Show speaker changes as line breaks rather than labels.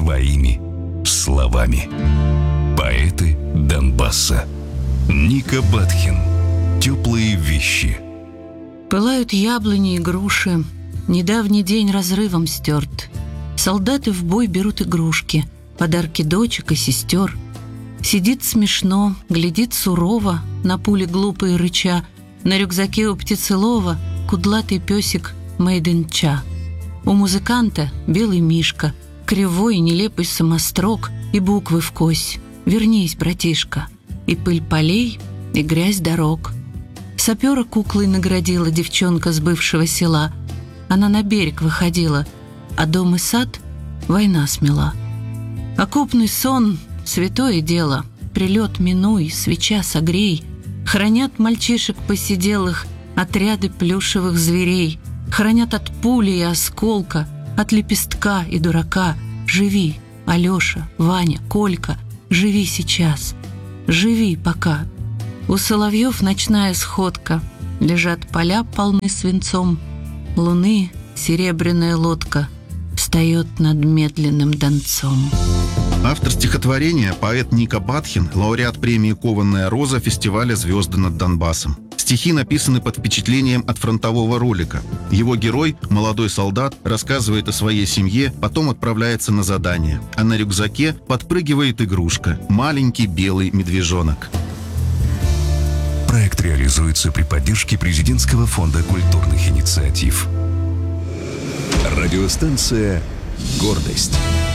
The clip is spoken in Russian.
своими словами. Поэты Донбасса. Ника Батхин. Теплые вещи.
Пылают яблони и груши. Недавний день разрывом стерт. Солдаты в бой берут игрушки, подарки дочек и сестер. Сидит смешно, глядит сурово, на пули глупые рыча. На рюкзаке у птицелова кудлатый песик Мейденча. У музыканта белый мишка, кривой нелепый самострок и буквы вкось. Вернись, братишка. И пыль полей, и грязь дорог. Сапера куклой наградила девчонка с бывшего села. Она на берег выходила, а дом и сад война смела. Окопный сон — святое дело. Прилет минуй, свеча согрей. Хранят мальчишек посиделых отряды плюшевых зверей. Хранят от пули и осколка, от лепестка и дурака. Живи, Алеша, Ваня, Колька, живи сейчас. Живи пока. У соловьев ночная сходка. Лежат поля полны свинцом. Луны серебряная лодка встает над медленным донцом.
Автор стихотворения — поэт Ника Батхин, лауреат премии «Кованая роза» фестиваля «Звезды над Донбассом». Стихи написаны под впечатлением от фронтового ролика. Его герой, молодой солдат, рассказывает о своей семье, потом отправляется на задание. А на рюкзаке подпрыгивает игрушка — маленький белый медвежонок.
Проект реализуется при поддержке Президентского фонда культурных инициатив. Радиостанция «Гордость».